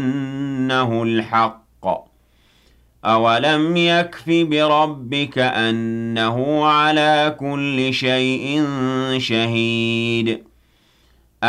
أنه الحق أولم يكف بربك أنه على كل شيء شهيد